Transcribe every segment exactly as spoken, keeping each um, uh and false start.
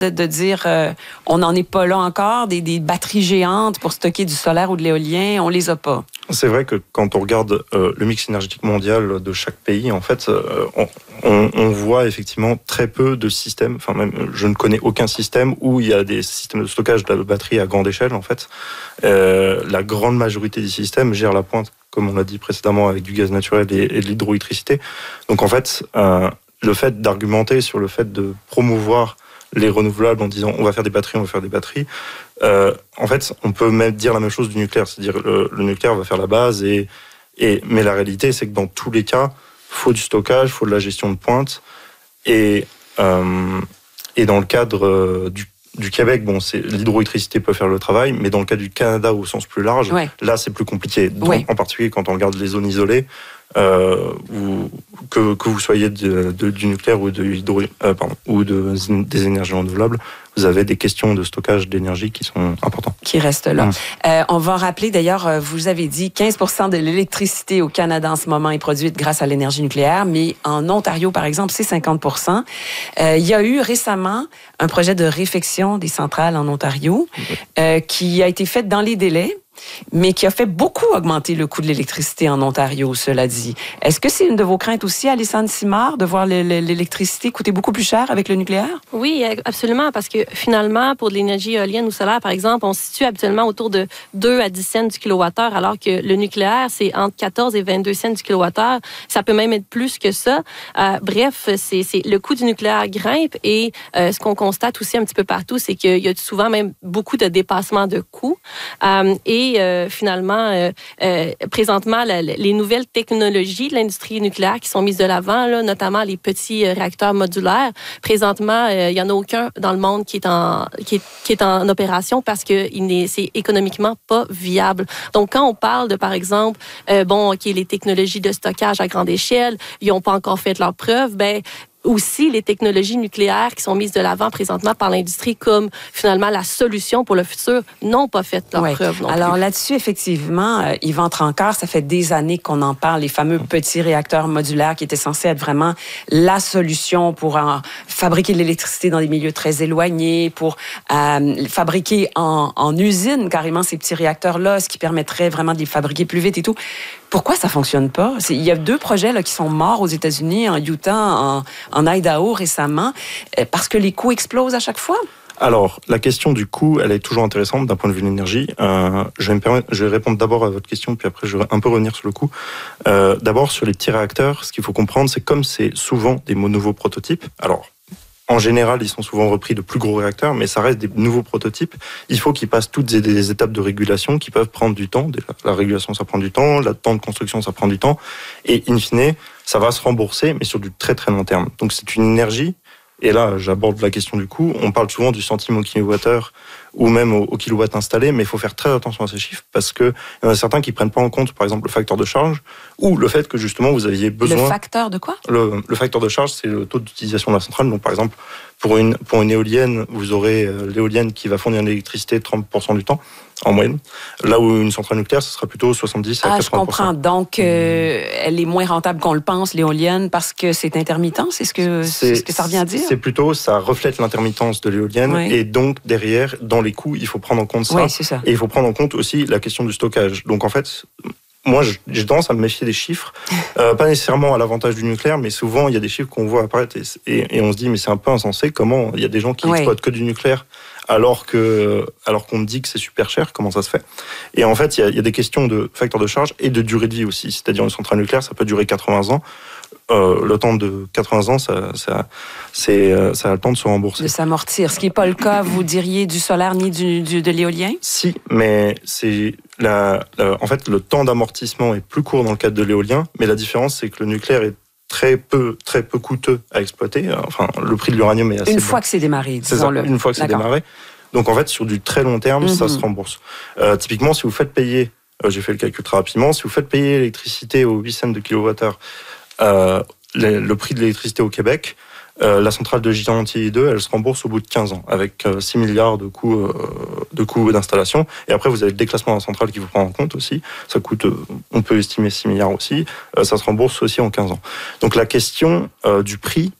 de, de dire euh, on n'en est pas là encore, des, des batteries géantes pour stocker du solaire ou de l'éolien, on les a pas. C'est vrai que quand on regarde euh, le mix énergétique mondial de chaque pays, en fait, euh, on, on, on voit effectivement très peu de systèmes, enfin même je ne connais aucun système où il y a des systèmes de stockage de la batterie à grande échelle, en fait. Euh, la grande majorité des systèmes gèrent la pointe, comme on l'a dit précédemment, avec du gaz naturel et, et de l'hydroélectricité. Donc en fait, euh, le fait d'argumenter sur le fait de promouvoir les renouvelables en disant on va faire des batteries, on va faire des batteries, euh, en fait, on peut même dire la même chose du nucléaire, c'est-à-dire le, le nucléaire va faire la base, et, et, mais la réalité, c'est que dans tous les cas, il faut du stockage, il faut de la gestion de pointe, et, euh, et dans le cadre du, du Québec, bon, c'est, l'hydroélectricité peut faire le travail, mais dans le cas du Canada au sens plus large, ouais. là, c'est plus compliqué. Donc, ouais. En particulier quand on regarde les zones isolées, Euh, ou que, que vous soyez de, de, du nucléaire ou, de, hydro, euh, pardon, ou de, des énergies renouvelables, vous avez des questions de stockage d'énergie qui sont importantes. Qui restent là. Mmh. Euh, on va rappeler d'ailleurs, vous avez dit quinze pour cent de l'électricité au Canada en ce moment est produite grâce à l'énergie nucléaire, mais en Ontario, par exemple, c'est cinquante pour cent. Euh, il y a eu récemment un projet de réfection des centrales en Ontario mmh. euh, qui a été fait dans les délais, mais qui a fait beaucoup augmenter le coût de l'électricité en Ontario, cela dit. Est-ce que c'est une de vos craintes aussi, Alessandre Simard, de voir l'électricité coûter beaucoup plus cher avec le nucléaire? Oui, absolument, parce que finalement, pour de l'énergie éolienne ou solaire, par exemple, on se situe habituellement autour de deux à dix cents du kilowattheure, alors que le nucléaire, c'est entre quatorze et vingt-deux cents du kilowattheure. Ça peut même être plus que ça. Euh, bref, c'est, c'est, le coût du nucléaire grimpe, et euh, ce qu'on constate aussi un petit peu partout, c'est qu'il y a souvent même beaucoup de dépassements de coûts. Euh, et Et euh, finalement, euh, euh, présentement, la, les nouvelles technologies de l'industrie nucléaire qui sont mises de l'avant, là, notamment les petits euh, réacteurs modulaires, présentement, euh, il n'y en a aucun dans le monde qui est en, qui est, qui est en opération parce que il n'est, c'est économiquement pas viable. Donc, quand on parle de, par exemple, euh, bon, OK, les technologies de stockage à grande échelle, ils n'ont pas encore fait leurs preuves, ben aussi les technologies nucléaires qui sont mises de l'avant présentement par l'industrie comme finalement la solution pour le futur n'ont pas fait leur ouais. preuve non Alors plus. Là-dessus, effectivement, euh, Yvan Trancœur, ça fait des années qu'on en parle, les fameux petits réacteurs modulaires qui étaient censés être vraiment la solution pour en fabriquer de l'électricité dans des milieux très éloignés, pour euh, fabriquer en, en usine carrément ces petits réacteurs-là, ce qui permettrait vraiment de les fabriquer plus vite et tout. Pourquoi ça fonctionne pas? C'est, il y a deux projets là, qui sont morts aux États-Unis, en Utah, en, en Idaho récemment, parce que les coûts explosent à chaque fois. Alors, la question du coût, elle est toujours intéressante d'un point de vue de l'énergie. Euh, je, vais me permettre, je vais répondre d'abord à votre question, puis après je vais un peu revenir sur le coût. Euh, d'abord, sur les petits réacteurs, ce qu'il faut comprendre, c'est comme c'est souvent des nouveaux prototypes. Alors, en général, ils sont souvent repris de plus gros réacteurs, mais ça reste des nouveaux prototypes. Il faut qu'ils passent toutes des étapes de régulation qui peuvent prendre du temps. La régulation, ça prend du temps. Le temps de construction, ça prend du temps. Et in fine, ça va se rembourser, mais sur du très très long terme. Donc c'est une énergie. Et là, j'aborde la question du coût. On parle souvent du centime au kilowattheure ou même au, au kilowatt installé, mais il faut faire très attention à ces chiffres parce que il y en a certains qui prennent pas en compte, par exemple, le facteur de charge ou le fait que justement vous aviez besoin. Le facteur de quoi ? Le, le facteur de charge, c'est le taux d'utilisation de la centrale. Donc, par exemple, pour une pour une éolienne, vous aurez l'éolienne qui va fournir l'électricité trente pour cent du temps en moyenne. Là où une centrale nucléaire, ce sera plutôt soixante-dix à quatre-vingts pour cent. Ah, je comprends. Donc, euh, elle est moins rentable qu'on le pense, l'éolienne, parce que c'est intermittent. C'est ce que c'est, c'est ce que ça revient à dire. C'est plutôt, ça reflète l'intermittence de l'éolienne, oui. Et donc derrière, dans les coûts, il faut prendre en compte ça. Oui, c'est ça. Et il faut prendre en compte aussi la question du stockage. Donc en fait, moi, j'ai tendance à me méfier des chiffres, euh, pas nécessairement à l'avantage du nucléaire, mais souvent il y a des chiffres qu'on voit apparaître et, et, et on se dit mais c'est un peu insensé. Comment il y a des gens qui oui. exploitent que du nucléaire alors que alors qu'on me dit que c'est super cher, comment ça se fait? Et en fait, il y a, il y a des questions de facteur de charge et de durée de vie aussi. C'est-à-dire une centrale nucléaire, ça peut durer quatre-vingts ans. Euh, le temps de quatre-vingts ans, ça, ça, c'est, ça a le temps de se rembourser. De s'amortir. Ce qui n'est pas le cas, vous diriez, du solaire ni du, du, de l'éolien? Si, mais c'est la, la, en fait, le temps d'amortissement est plus court dans le cadre de l'éolien, mais la différence, c'est que le nucléaire est très peu, très peu coûteux à exploiter. Enfin, le prix de l'uranium est assez Une bas. fois que c'est démarré, disons-le. C'est ça, une fois que c'est D'accord. démarré. Donc, en fait, sur du très long terme, mm-hmm. ça se rembourse. Euh, typiquement, si vous faites payer, euh, j'ai fait le calcul très rapidement, si vous faites payer l'électricité aux huit cents de kilowattheure, euh, le, le prix de l'électricité au Québec, euh, la centrale de Gentilly deux, elle se rembourse au bout de quinze ans, avec euh, six milliards de coûts, euh, de coûts d'installation. Et après, vous avez le déclassement de la centrale qui vous prend en compte aussi. Ça coûte, euh, on peut estimer six milliards aussi. Euh, ça se rembourse aussi en quinze ans. Donc la question euh, du prix,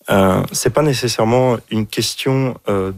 euh, c'est pas nécessairement une question euh,